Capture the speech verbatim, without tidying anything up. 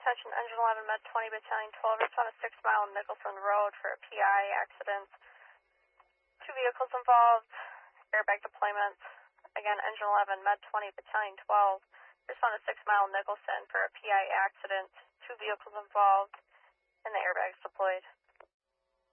attention, Engine eleven, Med twenty, Battalion twelve, respond to six mile Nicholson Road for a P I accident. Two vehicles involved, airbag deployment. Again, Engine eleven, Med twenty, Battalion twelve, respond to six mile Nicholson for a P I accident. Two vehicles involved, and the airbags deployed.